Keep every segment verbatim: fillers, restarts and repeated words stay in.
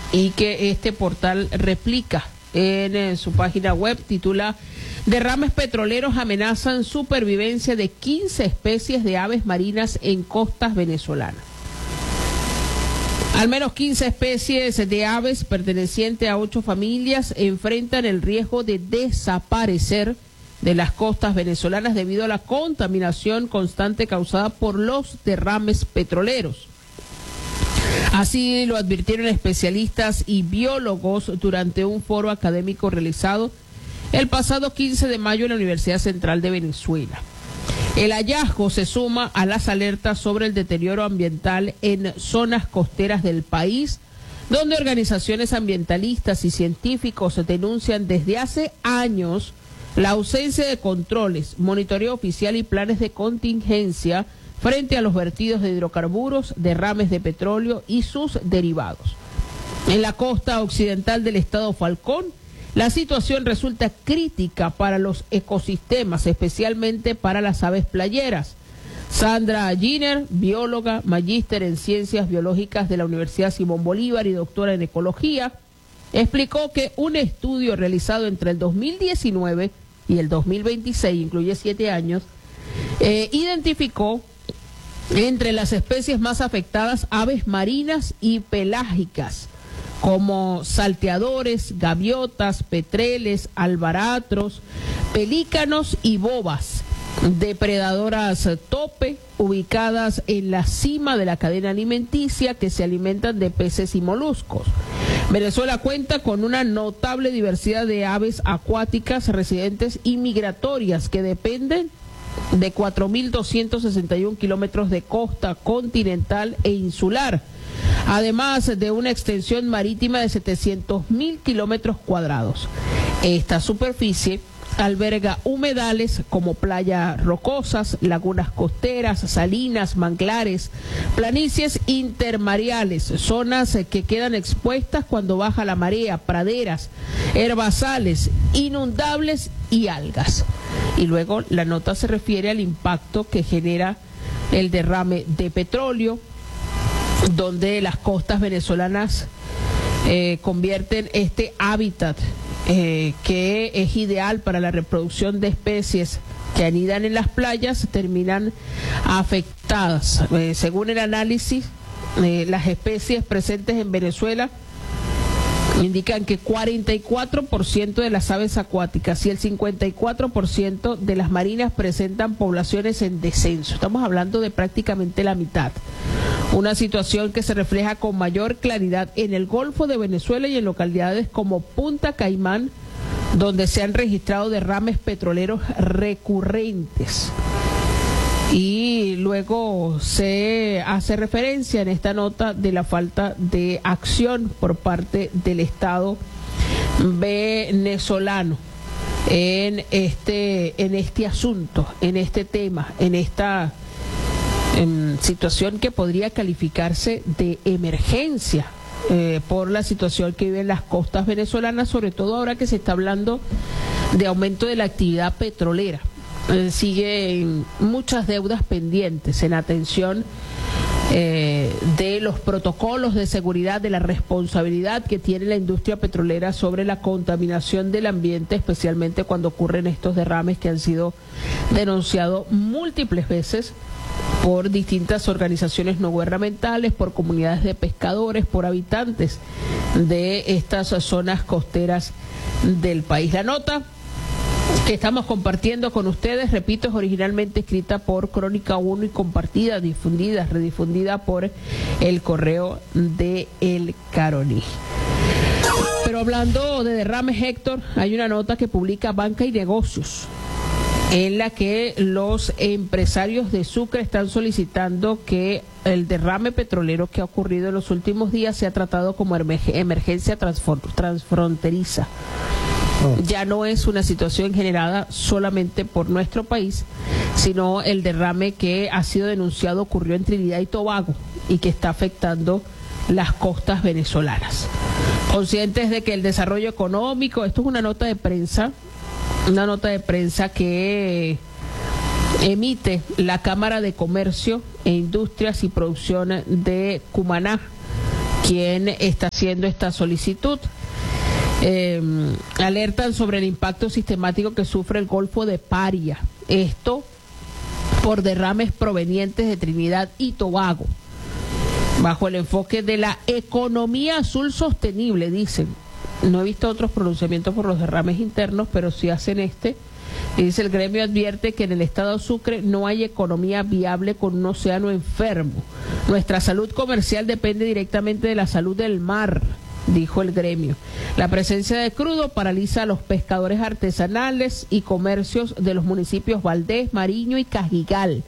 y que este portal replica en, en su página web. Titula: derrames petroleros amenazan supervivencia de quince especies de aves marinas en costas venezolanas. Al menos quince especies de aves pertenecientes a ocho familias enfrentan el riesgo de desaparecer de las costas venezolanas debido a la contaminación constante causada por los derrames petroleros. Así lo advirtieron especialistas y biólogos durante un foro académico realizado el pasado quince de mayo en la Universidad Central de Venezuela. El hallazgo se suma a las alertas sobre el deterioro ambiental en zonas costeras del país, donde organizaciones ambientalistas y científicos denuncian desde hace años la ausencia de controles, monitoreo oficial y planes de contingencia frente a los vertidos de hidrocarburos, derrames de petróleo y sus derivados. En la costa occidental del estado Falcón, la situación resulta crítica para los ecosistemas, especialmente para las aves playeras. Sandra Giner, bióloga, magíster en ciencias biológicas de la Universidad Simón Bolívar y doctora en ecología, explicó que un estudio realizado entre el dos mil diecinueve y el dos mil veintiséis, incluye siete años, eh, identificó entre las especies más afectadas aves marinas y pelágicas, como salteadores, gaviotas, petreles, albaratros, pelícanos y bobas, depredadoras tope, ubicadas en la cima de la cadena alimenticia, que se alimentan de peces y moluscos. Venezuela cuenta con una notable diversidad de aves acuáticas, residentes y migratorias que dependen de cuatro mil doscientos sesenta y uno kilómetros de costa continental e insular, además de una extensión marítima de setecientos mil kilómetros cuadrados. Esta superficie alberga humedales como playas rocosas, lagunas costeras, salinas, manglares, planicies intermareales, zonas que quedan expuestas cuando baja la marea, praderas, herbazales, inundables y algas. Y luego la nota se refiere al impacto que genera el derrame de petróleo, donde las costas venezolanas eh, convierten este hábitat eh, que es ideal para la reproducción de especies que anidan en las playas, terminan afectadas. Eh, según el análisis, eh, las especies presentes en Venezuela indican que cuarenta y cuatro por ciento de las aves acuáticas y el cincuenta y cuatro por ciento de las marinas presentan poblaciones en descenso. Estamos hablando de prácticamente la mitad. Una situación que se refleja con mayor claridad en el Golfo de Venezuela y en localidades como Punta Caimán, donde se han registrado derrames petroleros recurrentes. Y luego se hace referencia en esta nota de la falta de acción por parte del Estado venezolano en este, en este asunto, en este tema, en esta en situación que podría calificarse de emergencia eh, por la situación que viven las costas venezolanas, sobre todo ahora que se está hablando de aumento de la actividad petrolera. Eh, siguen muchas deudas pendientes en atención eh, de los protocolos de seguridad, de la responsabilidad que tiene la industria petrolera sobre la contaminación del ambiente, especialmente cuando ocurren estos derrames que han sido denunciados múltiples veces por distintas organizaciones no gubernamentales, por comunidades de pescadores, por habitantes de estas zonas costeras del país. La nota que estamos compartiendo con ustedes, repito, es originalmente escrita por Crónica uno y compartida, difundida, redifundida por el correo de El Caroní. Pero hablando de derrames, Héctor, hay una nota que publica Banca y Negocios, en la que los empresarios de Sucre están solicitando que el derrame petrolero que ha ocurrido en los últimos días sea tratado como emergencia transfronteriza. Ya no es una situación generada solamente por nuestro país, sino el derrame que ha sido denunciado ocurrió en Trinidad y Tobago y que está afectando las costas venezolanas. Conscientes de que el desarrollo económico, esto es una nota de prensa, una nota de prensa que emite la Cámara de Comercio e Industrias y Producción de Cumaná, quien está haciendo esta solicitud. Eh, alertan sobre el impacto sistemático que sufre el Golfo de Paria. Esto por derrames provenientes de Trinidad y Tobago. Bajo el enfoque de la economía azul sostenible, dicen. No he visto otros pronunciamientos por los derrames internos, pero sí hacen este. Y dice, el gremio advierte que en el estado Sucre no hay economía viable con un océano enfermo. Nuestra salud comercial depende directamente de la salud del mar, dijo el gremio. La presencia de crudo paraliza a los pescadores artesanales y comercios de los municipios Valdés, Mariño y Cajigal,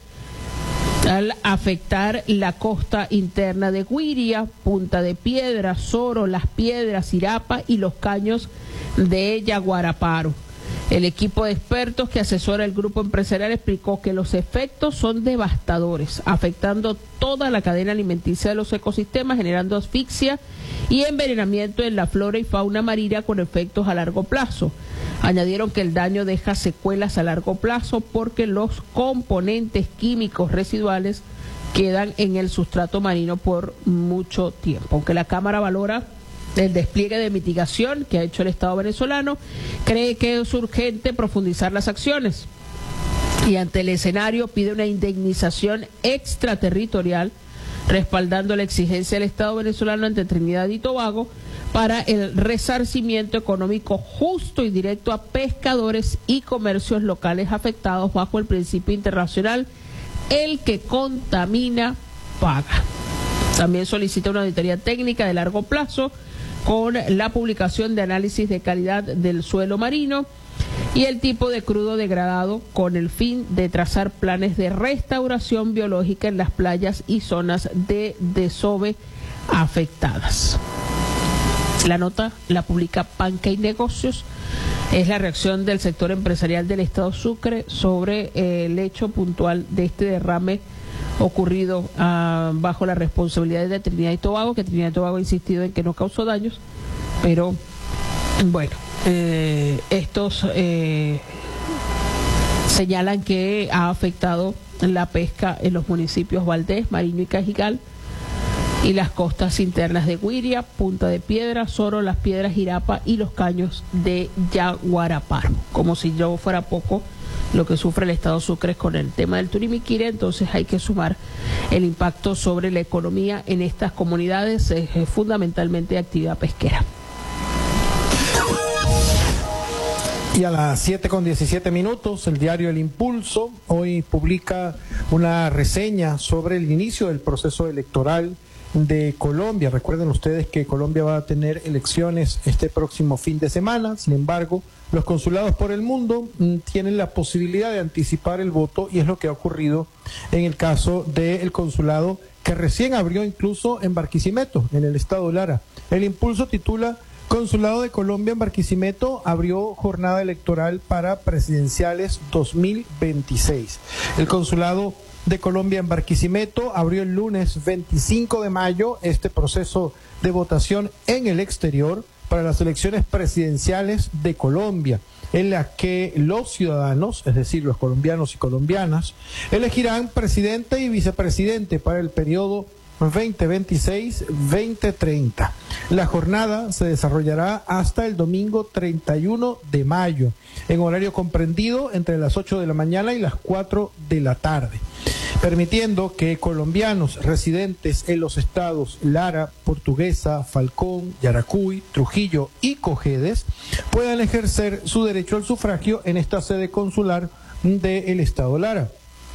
al afectar la costa interna de Guiria, Punta de Piedra, Soro, Las Piedras, Irapa y los caños de Yaguaraparo. El equipo de expertos que asesora el grupo empresarial explicó que los efectos son devastadores, afectando toda la cadena alimenticia de los ecosistemas, generando asfixia y envenenamiento en la flora y fauna marina con efectos a largo plazo. Añadieron que el daño deja secuelas a largo plazo porque los componentes químicos residuales quedan en el sustrato marino por mucho tiempo. Aunque la Cámara valora el despliegue de mitigación que ha hecho el Estado venezolano, cree que es urgente profundizar las acciones y ante el escenario pide una indemnización extraterritorial, respaldando la exigencia del Estado venezolano ante Trinidad y Tobago para el resarcimiento económico justo y directo a pescadores y comercios locales afectados bajo el principio internacional, el que contamina paga. También solicita una auditoría técnica de largo plazo con la publicación de análisis de calidad del suelo marino y el tipo de crudo degradado con el fin de trazar planes de restauración biológica en las playas y zonas de desove afectadas. La nota la publica Panca y Negocios. Es la reacción del sector empresarial del Estado Sucre sobre eh, el hecho puntual de este derrame ocurrido uh, bajo la responsabilidad de Trinidad y Tobago, que Trinidad y Tobago ha insistido en que no causó daños, pero bueno, eh, estos eh, señalan que ha afectado la pesca en los municipios Valdés, Mariño y Cajigal y las costas internas de Guiria, Punta de Piedra, Soro, Las Piedras, Irapa y los caños de Yaguaraparo. Como si yo fuera poco lo que sufre el Estado Sucre con el tema del Turimiquira, entonces hay que sumar el impacto sobre la economía en estas comunidades, eh, fundamentalmente de actividad pesquera. Y a las siete con diecisiete minutos, el diario El Impulso hoy publica una reseña sobre el inicio del proceso electoral de Colombia. Recuerden ustedes que Colombia va a tener elecciones este próximo fin de semana. Sin embargo, los consulados por el mundo mm, tienen la posibilidad de anticipar el voto, y es lo que ha ocurrido en el caso del consulado que recién abrió incluso en Barquisimeto, en el estado Lara. El Impulso titula: Consulado de Colombia en Barquisimeto abrió jornada electoral para presidenciales dos mil veintiséis. El Consulado de Colombia en Barquisimeto abrió el lunes veinticinco de mayo este proceso de votación en el exterior para las elecciones presidenciales de Colombia, en la que los ciudadanos, es decir, los colombianos y colombianas, elegirán presidente y vicepresidente para el periodo veinte veintiséis a veinte treinta. La jornada se desarrollará hasta el domingo treinta y uno de mayo, en horario comprendido entre las ocho de la mañana y las cuatro de la tarde, permitiendo que colombianos residentes en los estados Lara, Portuguesa, Falcón, Yaracuy, Trujillo y Cojedes puedan ejercer su derecho al sufragio en esta sede consular del estado Lara.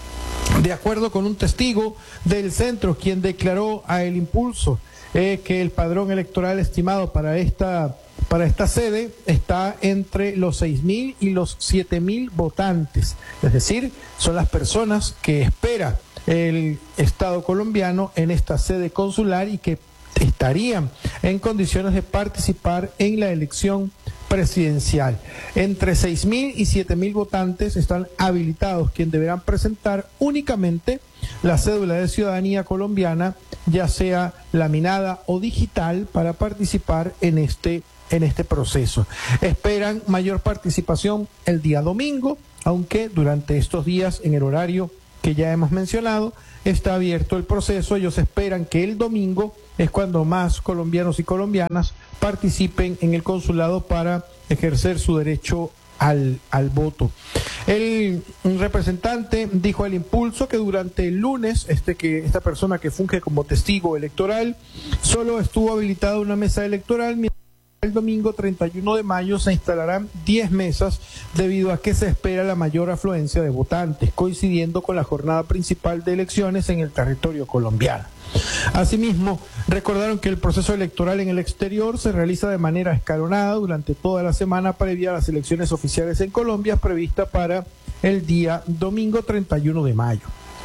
De acuerdo con un testigo del centro, quien declaró a El Impulso eh, que el padrón electoral estimado para esta, para esta sede está entre los seis mil y los siete mil votantes, es decir, son las personas que espera el Estado colombiano en esta sede consular y que estarían en condiciones de participar en la elección presidencial. Entre seis mil y siete mil votantes están habilitados, quien deberán presentar únicamente la cédula de ciudadanía colombiana, ya sea laminada o digital, para participar en este, en este proceso. Esperan mayor participación el día domingo, aunque durante estos días, en el horario que ya hemos mencionado, está abierto el proceso. Ellos esperan que el domingo es cuando más colombianos y colombianas participen en el consulado para ejercer su derecho al, al voto. El representante dijo al Impulso que durante el lunes, este que esta persona que funge como testigo electoral, solo estuvo habilitada una mesa electoral, mientras el domingo treinta y uno de mayo se instalarán diez mesas debido a que se espera la mayor afluencia de votantes, coincidiendo con la jornada principal de elecciones en el territorio colombiano. Asimismo, recordaron que el proceso electoral en el exterior se realiza de manera escalonada durante toda la semana previa a las elecciones oficiales en Colombia, prevista para el día domingo treinta y uno de mayo.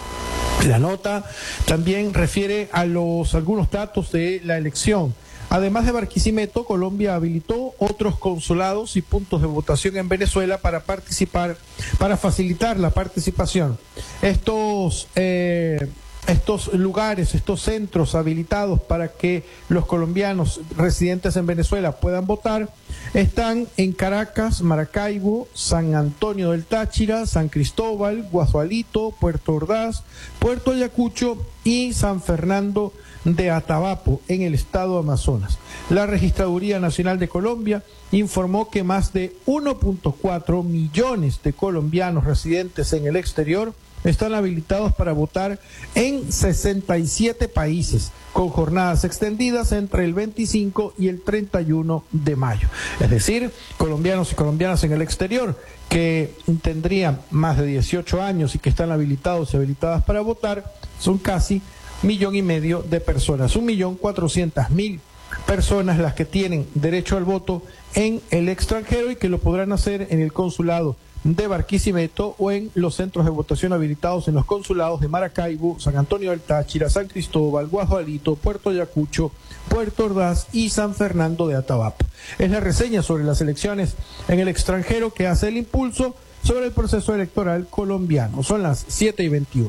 La nota también refiere a los algunos datos de la elección. Además de Barquisimeto, Colombia habilitó otros consulados y puntos de votación en Venezuela para participar, para facilitar la participación. Estos eh, Estos lugares, estos centros habilitados para que los colombianos residentes en Venezuela puedan votar, están en Caracas, Maracaibo, San Antonio del Táchira, San Cristóbal, Guasualito, Puerto Ordaz, Puerto Ayacucho y San Fernando de Atabapo, en el estado Amazonas. La Registraduría Nacional de Colombia informó que más de uno punto cuatro millones de colombianos residentes en el exterior están habilitados para votar en sesenta y siete países, con jornadas extendidas entre el veinticinco y el treinta y uno de mayo. Es decir, colombianos y colombianas en el exterior que tendrían más de dieciocho años y que están habilitados y habilitadas para votar, son casi millón y medio de personas, un millón cuatrocientas mil personas las que tienen derecho al voto en el extranjero y que lo podrán hacer en el consulado de Barquisimeto o en los centros de votación habilitados en los consulados de Maracaibo, San Antonio del Táchira, San Cristóbal, Guasualito, Puerto Ayacucho, Puerto Ordaz y San Fernando de Atabapo. Es la reseña sobre las elecciones en el extranjero que hace el Impulso sobre el proceso electoral colombiano. Son las siete y veintiuno.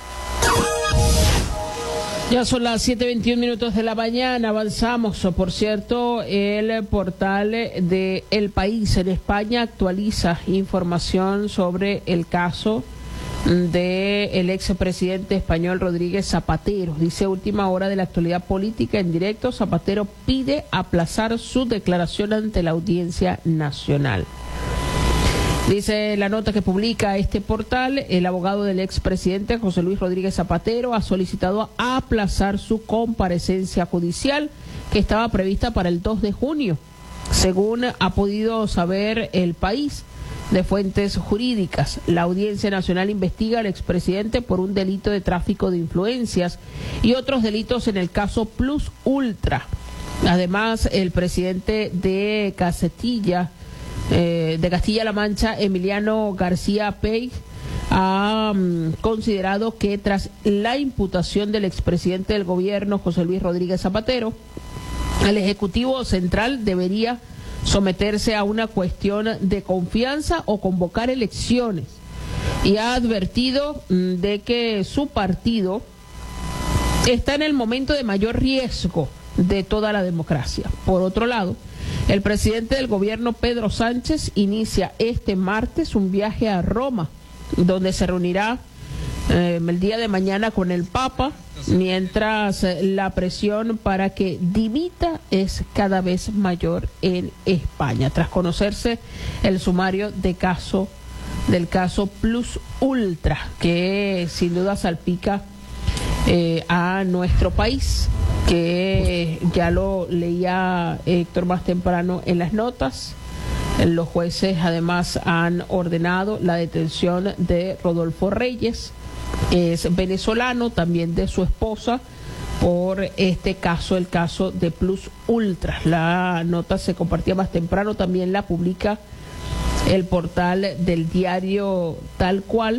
Ya son las siete veintiún minutos de la mañana, avanzamos. Por cierto, el portal de El País en España actualiza información sobre el caso del expresidente español Rodríguez Zapatero. Dice: última hora de la actualidad política en directo, Zapatero pide aplazar su declaración ante la Audiencia Nacional. Dice la nota que publica este portal: el abogado del expresidente José Luis Rodríguez Zapatero ha solicitado aplazar su comparecencia judicial que estaba prevista para el dos de junio, según ha podido saber El País de fuentes jurídicas. La Audiencia Nacional investiga al expresidente por un delito de tráfico de influencias y otros delitos en el caso Plus Ultra. Además, el presidente de Castilla Eh, de Castilla-La Mancha, Emiliano García Pey, ha um, considerado que tras la imputación del expresidente del gobierno, José Luis Rodríguez Zapatero, el Ejecutivo Central debería someterse a una cuestión de confianza o convocar elecciones, y ha advertido um, de que su partido está en el momento de mayor riesgo de toda la democracia. Por otro lado, el presidente del gobierno, Pedro Sánchez, inicia este martes un viaje a Roma, donde se reunirá eh, el día de mañana con el Papa, mientras eh, la presión para que dimita es cada vez mayor en España, tras conocerse el sumario de caso del caso Plus Ultra, que sin duda salpica eh, a nuestro país, que ya lo leía Héctor más temprano en las notas. Los jueces además han ordenado la detención de Rodolfo Reyes, que es venezolano, también de su esposa, por este caso, el caso de Plus Ultra. La nota se compartía más temprano, también la publica el portal del diario Tal Cual,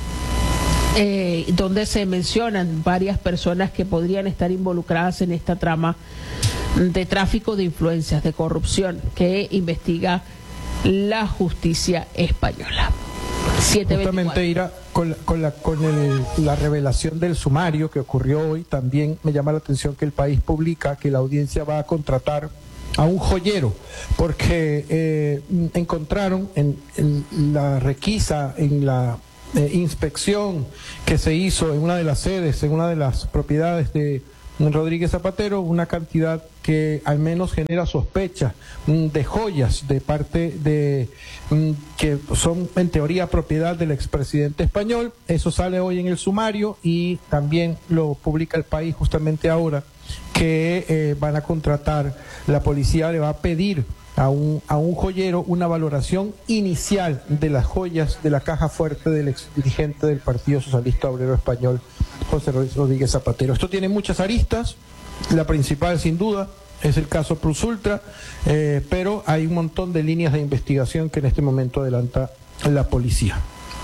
Eh, donde se mencionan varias personas que podrían estar involucradas en esta trama de tráfico de influencias, de corrupción, que investiga la justicia española. Justamente, Ira, con, la, con, la, con el, la revelación del sumario que ocurrió hoy, también me llama la atención que El País publica que la audiencia va a contratar a un joyero, porque eh, encontraron en, en la requisa, en la eh, inspección que se hizo en una de las sedes, en una de las propiedades de Rodríguez Zapatero, una cantidad que al menos genera sospecha de joyas de parte de que son en teoría propiedad del expresidente español. Eso sale hoy en el sumario y también lo publica El País justamente ahora, que eh, van a contratar, la policía le va a pedir a un, a un joyero una valoración inicial de las joyas de la caja fuerte del ex dirigente del Partido Socialista Obrero Español, José Rodríguez Zapatero. Esto tiene muchas aristas, la principal sin duda es el caso Plus Ultra, eh, pero hay un montón de líneas de investigación que en este momento adelanta la policía.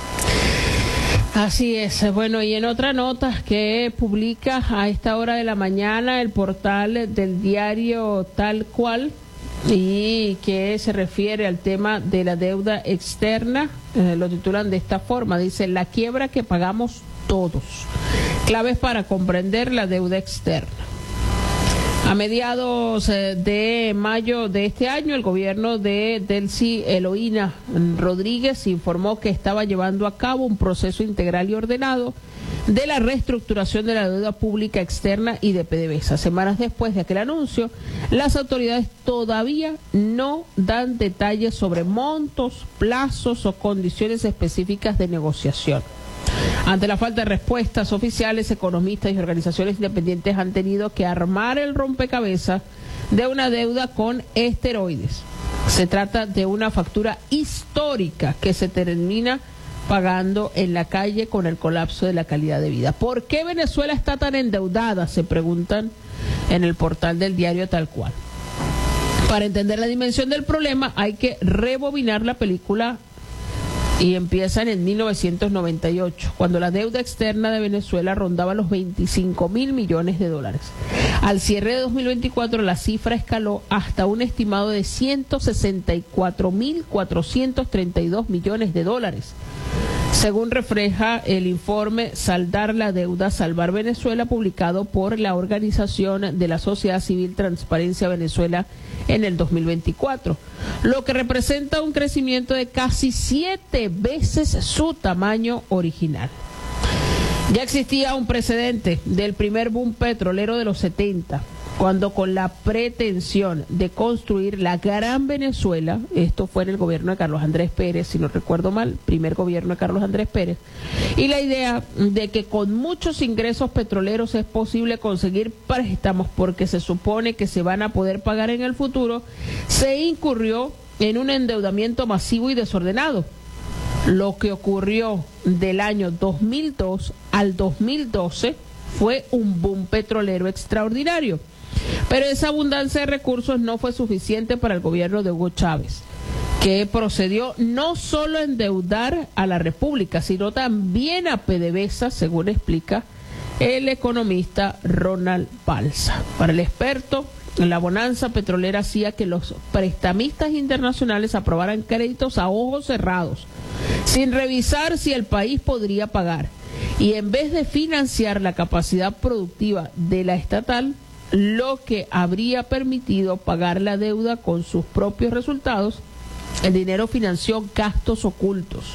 Así es. Bueno, y en otra nota que publica a esta hora de la mañana el portal del diario Tal Cual, y que se refiere al tema de la deuda externa, eh, lo titulan de esta forma, dice: la quiebra que pagamos todos, claves para comprender la deuda externa. A mediados eh, de mayo de este año, el gobierno de Delcy Eloína Rodríguez informó que estaba llevando a cabo un proceso integral y ordenado de la reestructuración de la deuda pública externa y de PDVSA. Semanas después de aquel anuncio, las autoridades todavía no dan detalles sobre montos, plazos o condiciones específicas de negociación. Ante la falta de respuestas oficiales, economistas y organizaciones independientes han tenido que armar el rompecabezas de una deuda con esteroides. Se trata de una factura histórica que se termina pagando en la calle con el colapso de la calidad de vida. ¿Por qué Venezuela está tan endeudada?, se preguntan en el portal del diario Tal Cual. Para entender la dimensión del problema hay que rebobinar la película, y empiezan en mil novecientos noventa y ocho, cuando la deuda externa de Venezuela rondaba los veinticinco mil millones de dólares. Al cierre de dos mil veinticuatro la cifra escaló hasta un estimado de ciento sesenta y cuatro mil cuatrocientos treinta y dos millones de dólares. Según refleja el informe Saldar la Deuda, Salvar Venezuela, publicado por la Organización de la Sociedad Civil Transparencia Venezuela en el dos mil veinticuatro, lo que representa un crecimiento de casi siete veces su tamaño original. Ya existía un precedente del primer boom petrolero de los setenta, cuando con la pretensión de construir la Gran Venezuela, esto fue en el gobierno de Carlos Andrés Pérez, si no recuerdo mal, primer gobierno de Carlos Andrés Pérez, y la idea de que con muchos ingresos petroleros es posible conseguir préstamos porque se supone que se van a poder pagar en el futuro, se incurrió en un endeudamiento masivo y desordenado. Lo que ocurrió del año dos mil dos al dos mil doce fue un boom petrolero extraordinario. Pero esa abundancia de recursos no fue suficiente para el gobierno de Hugo Chávez, que procedió no solo a endeudar a la República, sino también a PDVSA, según explica el economista Ronald Balsa. Para el experto, la bonanza petrolera hacía que los prestamistas internacionales aprobaran créditos a ojos cerrados, sin revisar si el país podría pagar. Y en vez de financiar la capacidad productiva de la estatal, lo que habría permitido pagar la deuda con sus propios resultados, el dinero financió gastos ocultos.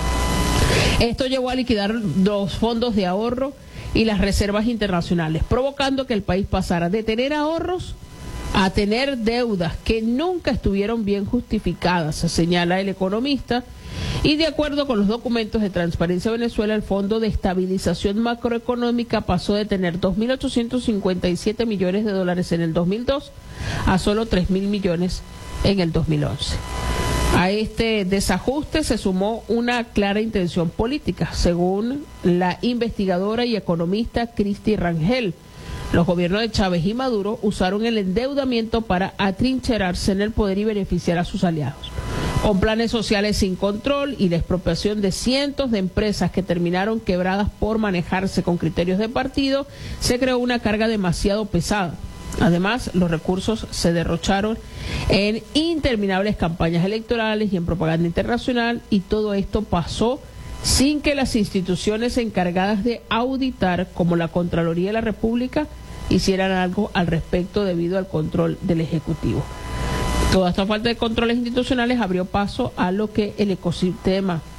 Esto llevó a liquidar los fondos de ahorro y las reservas internacionales, provocando que el país pasara de tener ahorros a tener deudas que nunca estuvieron bien justificadas, señala el economista. Y de acuerdo con los documentos de Transparencia Venezuela, el Fondo de Estabilización Macroeconómica pasó de tener dos mil ochocientos cincuenta y siete millones de dólares en el dos mil dos a solo tres mil millones en el dos mil once. A este desajuste se sumó una clara intención política, según la investigadora y economista Cristi Rangel. Los gobiernos de Chávez y Maduro usaron el endeudamiento para atrincherarse en el poder y beneficiar a sus aliados. Con planes sociales sin control y la expropiación de cientos de empresas que terminaron quebradas por manejarse con criterios de partido, se creó una carga demasiado pesada. Además, los recursos se derrocharon en interminables campañas electorales y en propaganda internacional, y todo esto pasó sin que las instituciones encargadas de auditar, como la Contraloría de la República, hicieran algo al respecto debido al control del Ejecutivo. Toda esta falta de controles institucionales abrió paso a lo que el ecosistema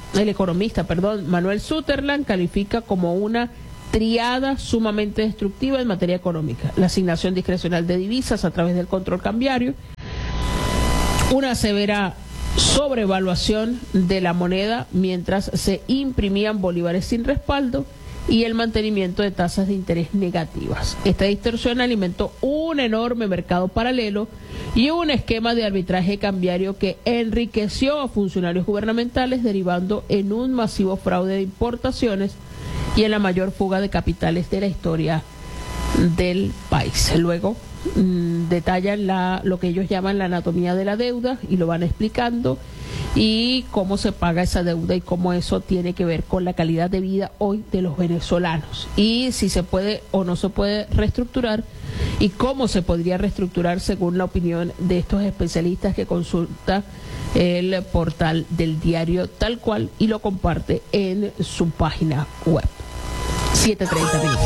el economista, perdón, Manuel Sutherland califica como una triada sumamente destructiva en materia económica: la asignación discrecional de divisas a través del control cambiario, una severa sobrevaluación de la moneda mientras se imprimían bolívares sin respaldo y el mantenimiento de tasas de interés negativas. Esta distorsión alimentó un enorme mercado paralelo y un esquema de arbitraje cambiario que enriqueció a funcionarios gubernamentales, derivando en un masivo fraude de importaciones y en la mayor fuga de capitales de la historia del país. Luego mmm, detallan la, lo que ellos llaman la anatomía de la deuda y lo van explicando, y cómo se paga esa deuda y cómo eso tiene que ver con la calidad de vida hoy de los venezolanos, y si se puede o no se puede reestructurar, y cómo se podría reestructurar según la opinión de estos especialistas que consulta el portal del diario Tal Cual y lo comparte en su página web. siete treinta minutos.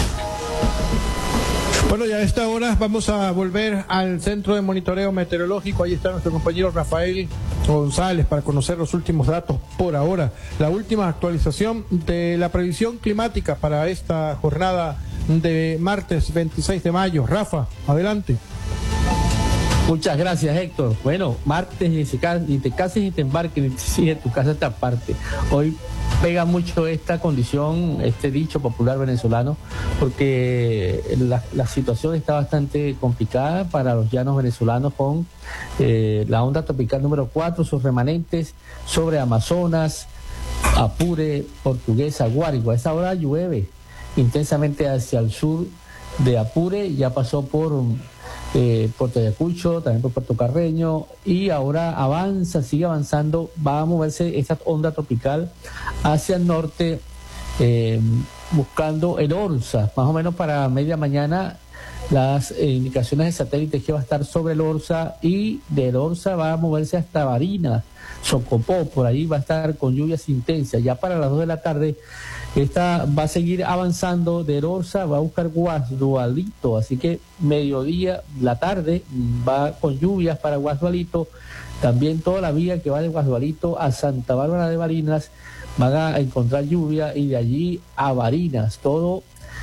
Bueno, ya a esta hora vamos a volver al centro de monitoreo meteorológico. Ahí está nuestro compañero Rafael González para conocer los últimos datos por ahora. La última actualización de la previsión climática para esta jornada de martes veintiséis de mayo. Rafa, adelante. Muchas gracias, Héctor. Bueno, martes ni, se ca ni te cases ni te embarques, ni te sigues tu casa esta parte. Hoy pega mucho esta condición, este dicho popular venezolano, porque la, la situación está bastante complicada para los llanos venezolanos con eh, la onda tropical número cuatro, sus remanentes sobre Amazonas, Apure, Portuguesa, Guárico. A esa hora llueve intensamente hacia el sur de Apure, ya pasó por eh, Puerto Ayacucho, también por Puerto Carreño, y ahora avanza, sigue avanzando, va a moverse esta onda tropical hacia el norte, eh, buscando el Orza. Más o menos para media mañana las eh, indicaciones de satélite que va a estar sobre el Orza, y del Orza va a moverse hasta Barinas, Socopó, por ahí va a estar con lluvias intensas. Ya para las dos de la tarde esta va a seguir avanzando del Orza, va a buscar Guasdualito, así que mediodía, la tarde, va con lluvias para Guasdualito. También toda la vía que va de Guasdualito a Santa Bárbara de Barinas van a encontrar lluvia, y de allí a Barinas, todo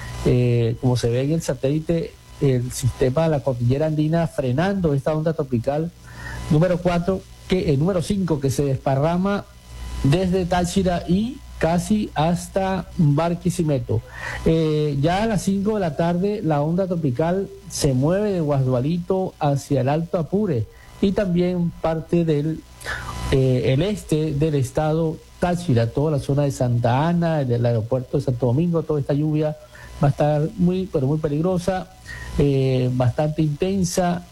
eh, como se ve en el satélite, el sistema de la cordillera andina frenando esta onda tropical número cuatro, que el número cinco, que se desparrama desde Táchira y casi hasta Barquisimeto. Eh, ya a las cinco de la tarde la onda tropical se mueve de Guasdualito hacia el Alto Apure y también parte del eh, el este del estado Táchira, toda la zona de Santa Ana, el aeropuerto de Santo Domingo. Toda esta lluvia va a estar muy, pero muy peligrosa, eh, bastante intensa,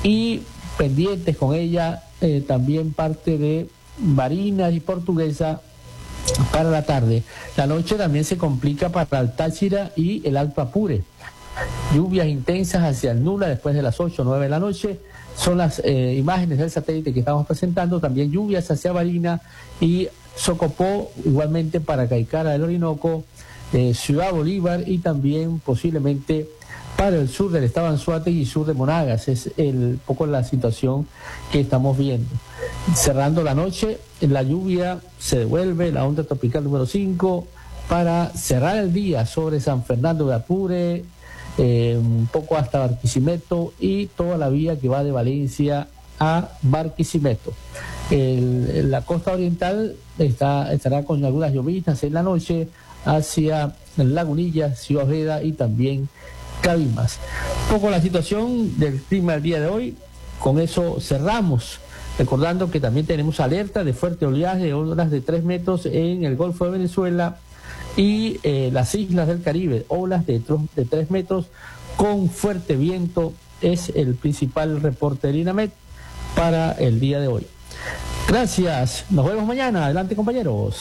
y pendientes con ella eh, también parte de Barinas y Portuguesa para la tarde. La noche también se complica para el Táchira y el Alto Apure. Lluvias intensas hacia el Nula después de las ocho o nueve de la noche. Son las eh, imágenes del satélite que estamos presentando. También lluvias hacia Barinas y Socopó, igualmente para Caicara del Orinoco, eh, Ciudad Bolívar, y también posiblemente para el sur del estado Anzoátegui y sur de Monagas. Es el poco la situación que estamos viendo. Cerrando la noche, la lluvia se devuelve, la onda tropical número cinco, para cerrar el día sobre San Fernando de Apure, eh, un poco hasta Barquisimeto, y toda la vía que va de Valencia a Barquisimeto. El, la costa oriental está, estará con algunas lloviznas en la noche hacia Lagunilla, Ciudad Ojeda y también Cabimas. Un poco la situación del clima del día de hoy. Con eso cerramos, recordando que también tenemos alerta de fuerte oleaje de olas de tres metros en el Golfo de Venezuela y eh, las islas del Caribe, olas de, de tres metros con fuerte viento. Es el principal reporte del INAMET para el día de hoy. Gracias, nos vemos mañana. Adelante, compañeros.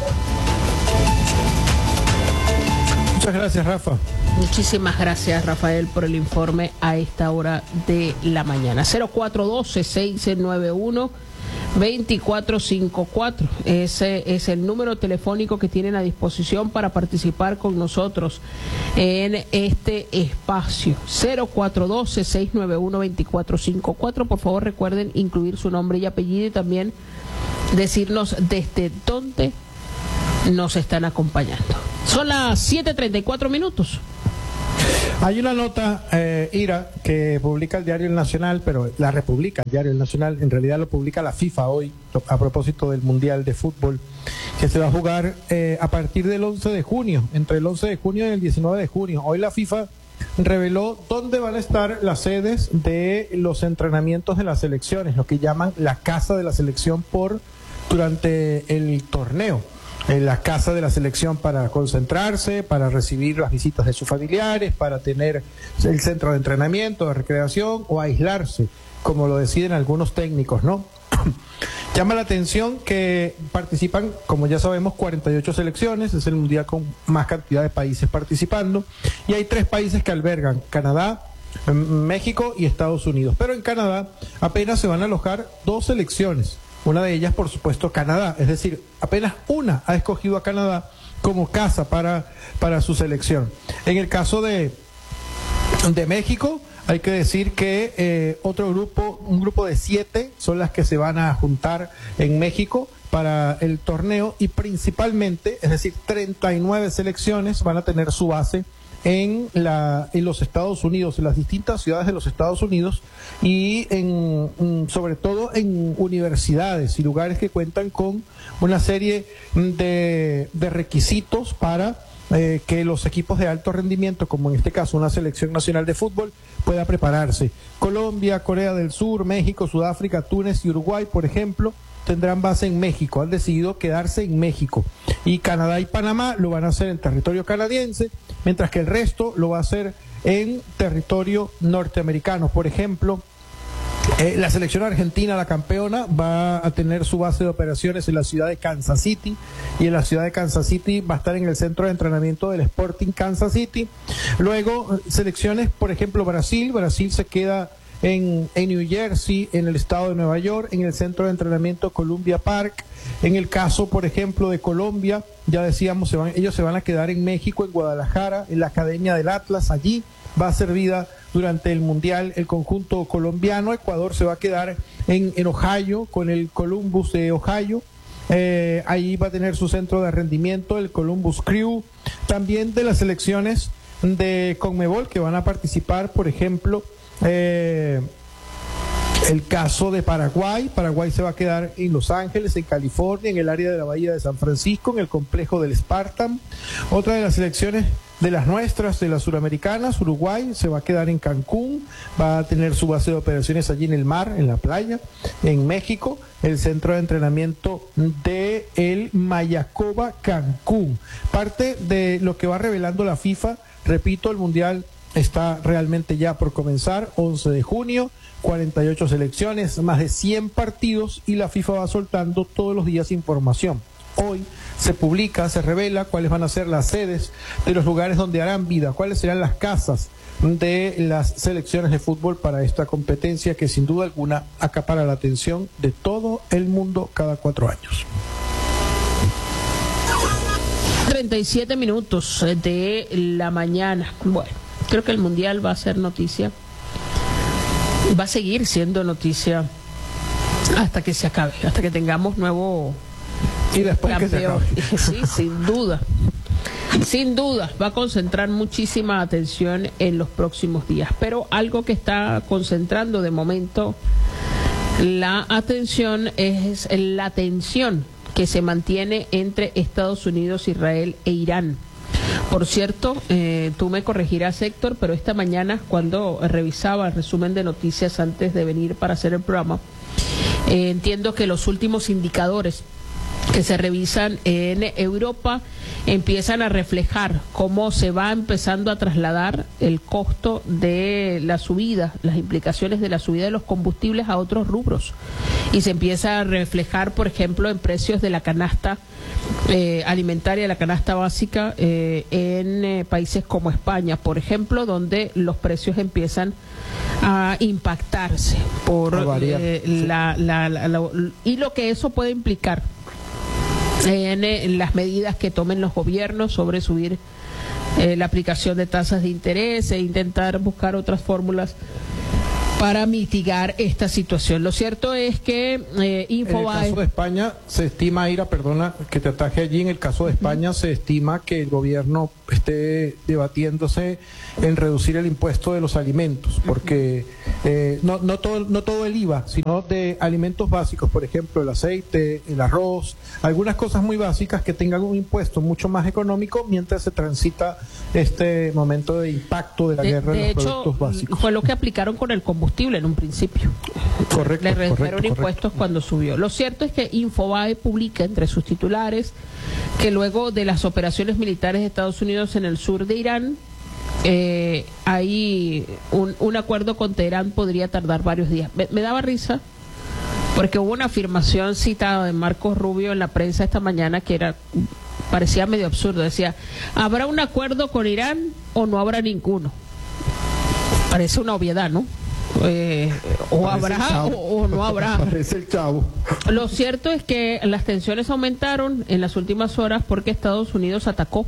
Muchas gracias, Rafa. Muchísimas gracias, Rafael, por el informe a esta hora de la mañana. cero cuatro uno dos, seis nueve uno, dos cuatro cinco cuatro. Ese es el número telefónico que tienen a disposición para participar con nosotros en este espacio. cero cuatro uno dos, seis nueve uno, dos cuatro cinco cuatro. Por favor, recuerden incluir su nombre y apellido, y también decirnos desde dónde nos están acompañando. Son las siete treinta y cuatro minutos. Hay una nota, eh, Ira, que publica el Diario El Nacional, pero la republica el Diario El Nacional, en realidad lo publica la FIFA hoy, a propósito del Mundial de Fútbol, que se va a jugar eh, a partir del once de junio, entre el once de junio y el diecinueve de junio. Hoy la FIFA reveló dónde van a estar las sedes de los entrenamientos de las selecciones, lo que llaman la casa de la selección por durante el torneo. En la casa de la selección para concentrarse, para recibir las visitas de sus familiares, para tener el centro de entrenamiento, de recreación o aislarse, como lo deciden algunos técnicos, ¿no? Llama la atención que participan, como ya sabemos, cuarenta y ocho selecciones, es el mundial con más cantidad de países participando, y hay tres países que albergan: Canadá, México y Estados Unidos. Pero en Canadá apenas se van a alojar dos selecciones. Una de ellas, por supuesto, Canadá, es decir, apenas una ha escogido a Canadá como casa para, para su selección. En el caso de, de México, hay que decir que eh, otro grupo, un grupo de siete, son las que se van a juntar en México para el torneo, y principalmente, es decir, treinta y nueve selecciones van a tener su base en la en los Estados Unidos, en las distintas ciudades de los Estados Unidos, y en sobre todo en universidades y lugares que cuentan con una serie de, de requisitos para eh, que los equipos de alto rendimiento, como en este caso una selección nacional de fútbol, pueda prepararse. Colombia, Corea del Sur, México, Sudáfrica, Túnez y Uruguay, por ejemplo, tendrán base en México, han decidido quedarse en México. Y Canadá y Panamá lo van a hacer en territorio canadiense, mientras que el resto lo va a hacer en territorio norteamericano. Por ejemplo, eh, la selección argentina, la campeona, va a tener su base de operaciones en la ciudad de Kansas City, y en la ciudad de Kansas City va a estar en el centro de entrenamiento del Sporting Kansas City. Luego, selecciones, por ejemplo, Brasil, Brasil se queda En, en New Jersey, en el estado de Nueva York, en el centro de entrenamiento Columbia Park. En el caso, por ejemplo, de Colombia, ya decíamos, se van, ellos se van a quedar en México, en Guadalajara, en la Academia del Atlas. Allí va a ser vida durante el Mundial el conjunto colombiano. Ecuador se va a quedar en, en Ohio, con el Columbus de Ohio. Eh, ahí va a tener su centro de rendimiento, el Columbus Crew. También de las selecciones de CONMEBOL que van a participar, por ejemplo, Eh, el caso de Paraguay. Paraguay se va a quedar en Los Ángeles, en California, en el área de la Bahía de San Francisco, en el complejo del Spartan. Otra de las selecciones de las nuestras, de las suramericanas, Uruguay, se va a quedar en Cancún, va a tener su base de operaciones allí en el mar, en la playa. En México, el centro de entrenamiento de el Mayacoba Cancún. Parte de lo que va revelando la FIFA, repito, el Mundial está realmente ya por comenzar, once de junio, cuarenta y ocho selecciones, más de cien partidos, y la FIFA va soltando todos los días información. Hoy se publica, se revela cuáles van a ser las sedes de los lugares donde harán vida, cuáles serán las casas de las selecciones de fútbol para esta competencia que sin duda alguna acapara la atención de todo el mundo cada cuatro años. treinta y siete minutos de la mañana. Bueno, creo que el Mundial va a ser noticia, va a seguir siendo noticia hasta que se acabe, hasta que tengamos nuevo y después campeón. Que se acabe. Sí, sin duda, sin duda, va a concentrar muchísima atención en los próximos días, pero algo que está concentrando de momento la atención es la tensión que se mantiene entre Estados Unidos, Israel e Irán. Por cierto, eh, tú me corregirás, Héctor, pero esta mañana, cuando revisaba el resumen de noticias antes de venir para hacer el programa, eh, entiendo que los últimos indicadores que se revisan en Europa empiezan a reflejar cómo se va empezando a trasladar el costo de la subida, las implicaciones de la subida de los combustibles a otros rubros, y se empieza a reflejar, por ejemplo, en precios de la canasta eh, alimentaria, la canasta básica eh, en eh, países como España, por ejemplo, donde los precios empiezan a impactarse por eh, la, la, la, la, y lo que eso puede implicar En, en las medidas que tomen los gobiernos sobre subir eh, la aplicación de tasas de interés e intentar buscar otras fórmulas para mitigar esta situación. Lo cierto es que eh, Infobae... En el caso de España se estima, Ira, perdona que te ataje allí, en el caso de España uh-huh. se estima que el gobierno esté debatiéndose en reducir el impuesto de los alimentos, porque eh, no, no, todo, no todo el I V A, sino de alimentos básicos, por ejemplo, el aceite, el arroz, algunas cosas muy básicas que tengan un impuesto mucho más económico mientras se transita este momento de impacto de la de, guerra de en los hecho, productos básicos. Fue lo que aplicaron con el combustible en un principio. Correcto. Le redujeron correcto, impuestos correcto. cuando subió. Lo cierto es que Infobae publica entre sus titulares que luego de las operaciones militares de Estados Unidos en el sur de Irán, eh, hay un, un acuerdo con Teherán podría tardar varios días. Me, me daba risa porque hubo una afirmación citada de Marcos Rubio en la prensa esta mañana que era parecía medio absurdo. Decía, ¿habrá un acuerdo con Irán o no habrá ninguno? Parece una obviedad, ¿no? Eh, o Parece habrá o, o no habrá. Parece el chavo. Lo cierto es que las tensiones aumentaron en las últimas horas porque Estados Unidos atacó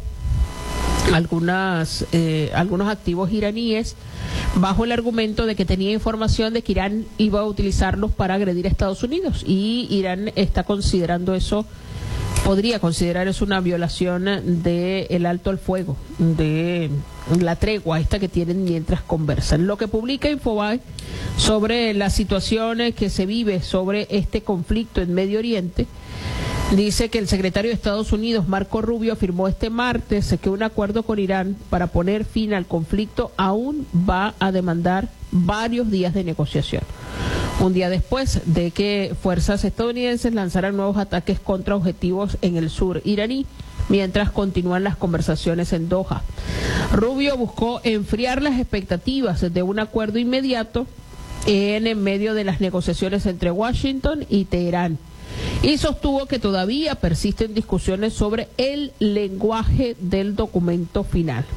algunas eh, algunos activos iraníes bajo el argumento de que tenía información de que Irán iba a utilizarlos para agredir a Estados Unidos, y Irán está considerando eso, podría considerar eso una violación de el alto al fuego, de la tregua esta que tienen mientras conversan. Lo que publica Infobae sobre la situación que se vive sobre este conflicto en Medio Oriente, dice que el secretario de Estados Unidos, Marco Rubio, afirmó este martes que un acuerdo con Irán para poner fin al conflicto aún va a demandar varios días de negociación. Un día después de que fuerzas estadounidenses lanzaran nuevos ataques contra objetivos en el sur iraní, mientras continúan las conversaciones en Doha. Rubio buscó enfriar las expectativas de un acuerdo inmediato en, en medio de las negociaciones entre Washington y Teherán, y sostuvo que todavía persisten discusiones sobre el lenguaje del documento final.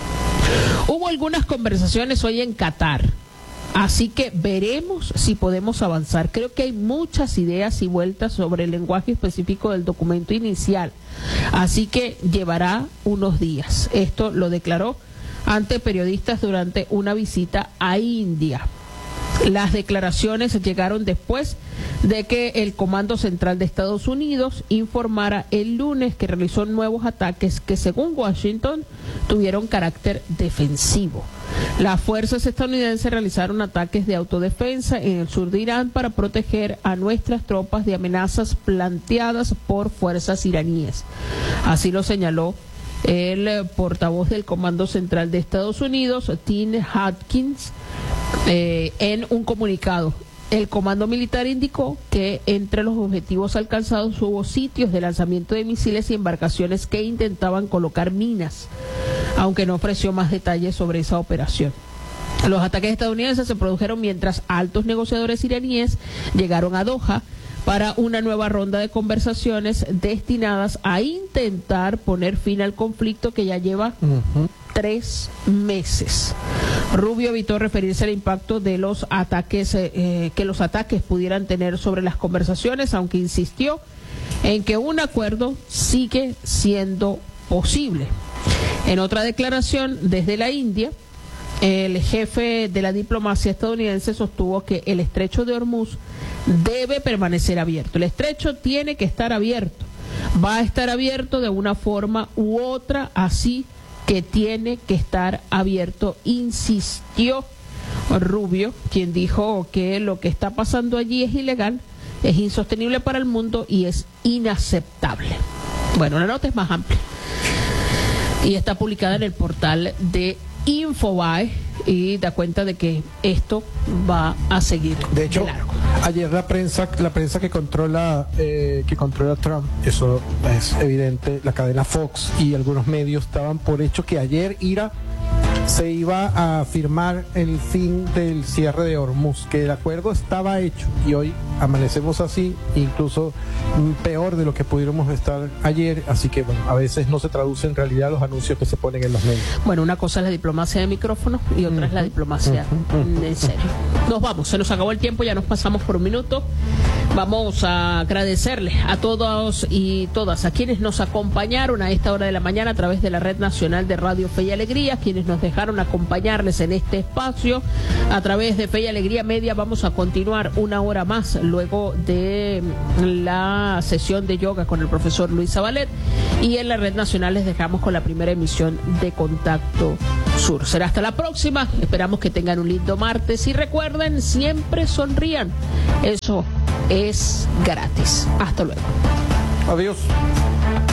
Hubo algunas conversaciones hoy en Qatar, así que veremos si podemos avanzar. Creo que hay muchas ideas y vueltas sobre el lenguaje específico del documento inicial, así que llevará unos días. Esto lo declaró ante periodistas durante una visita a India. Las declaraciones llegaron después de que el Comando Central de Estados Unidos informara el lunes que realizó nuevos ataques que, según Washington, tuvieron carácter defensivo. Las fuerzas estadounidenses realizaron ataques de autodefensa en el sur de Irán para proteger a nuestras tropas de amenazas planteadas por fuerzas iraníes. Así lo señaló el portavoz del Comando Central de Estados Unidos, Tim Hopkins, eh, en un comunicado. El comando militar indicó que entre los objetivos alcanzados hubo sitios de lanzamiento de misiles y embarcaciones que intentaban colocar minas, aunque no ofreció más detalles sobre esa operación. Los ataques estadounidenses se produjeron mientras altos negociadores iraníes llegaron a Doha para una nueva ronda de conversaciones destinadas a intentar poner fin al conflicto que ya lleva uh-huh. tres meses. Rubio evitó referirse al impacto de los ataques eh, que los ataques pudieran tener sobre las conversaciones, aunque insistió en que un acuerdo sigue siendo posible. En otra declaración desde la India, el jefe de la diplomacia estadounidense sostuvo que el estrecho de Hormuz debe permanecer abierto. El estrecho tiene que estar abierto. Va a estar abierto de una forma u otra, así que tiene que estar abierto, insistió Rubio, quien dijo que lo que está pasando allí es ilegal, es insostenible para el mundo y es inaceptable. Bueno, la nota es más amplia y está publicada en el portal de Infobae y da cuenta de que esto va a seguir de hecho, de largo. Ayer la prensa, la prensa que controla eh, que controla Trump, eso es evidente, la cadena Fox y algunos medios estaban por hecho que ayer Ira se iba a firmar el fin del cierre de Hormuz, que el acuerdo estaba hecho y hoy amanecemos así, incluso peor de lo que pudiéramos estar ayer, así que bueno, a veces no se traduce en realidad los anuncios que se ponen en los medios. Bueno, una cosa es la diplomacia de micrófono y otra uh-huh. es la diplomacia uh-huh. en serio. Nos vamos, se nos acabó el tiempo, ya nos pasamos por un minuto. Vamos a agradecerles a todos y todas, a quienes nos acompañaron a esta hora de la mañana a través de la Red Nacional de Radio Fe y Alegría, quienes nos dejaron acompañarles en este espacio a través de Fe y Alegría Media. Vamos a continuar una hora más luego de la sesión de yoga con el profesor Luis Zabalet, y en la Red Nacional les dejamos con la primera emisión de Contacto Sur. Será hasta la próxima, esperamos que tengan un lindo martes y recuerden, siempre sonrían, eso es gratis. Hasta luego. Adiós.